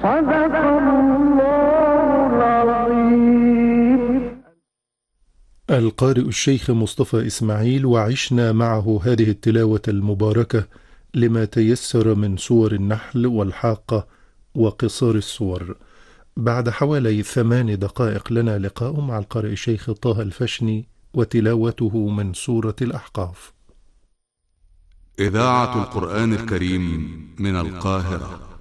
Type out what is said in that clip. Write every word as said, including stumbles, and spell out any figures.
صدق الله العظيم. القارئ الشيخ مصطفى إسماعيل، وعشنا معه هذه التلاوة المباركة لما تيسر من سور النحل والحاقة وقصار السور. بعد حوالي ثمان دقائق لنا لقاء مع القارئ الشيخ طه الفشني وتلاوته من سورة الأحقاف. إذاعة القرآن الكريم من القاهرة.